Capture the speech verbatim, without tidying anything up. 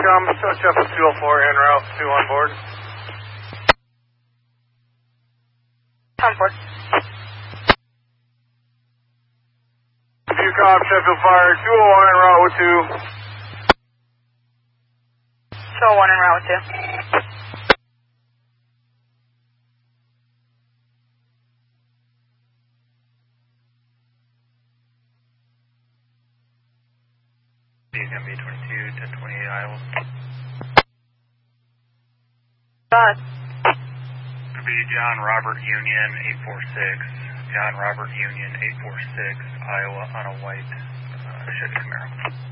Um, so Sheffield two oh four en route, two on board. On board. Viewcom, Sheffield Fire, two oh one en route with two. two oh one en route with two. He's going to be twenty-two, ten twenty-eight Iowa. Bud. It'll be John Robert Union eight four six. John Robert Union eight four six, Iowa on a white uh, Chevy Camaro.